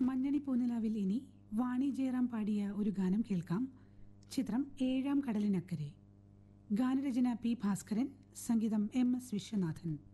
മഞ്ഞണി പൂനിലാവിൽ ഇനി വാണി ജയറാം പാടിയ ഒരു ഗാനം കേൾക്കാം. ചിത്രം ഏഴാം കടലിനക്കരെ. ഗാനരചന പി ഭാസ്കരൻ, സംഗീതം എം എസ് വിശ്വനാഥൻ.